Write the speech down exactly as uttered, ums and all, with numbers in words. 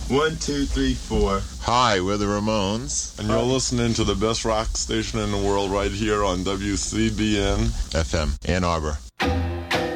One, two, three, four. Hi, we're the Ramones. And you're listening to the best rock station in the world right here on W C B N F M, Ann Arbor.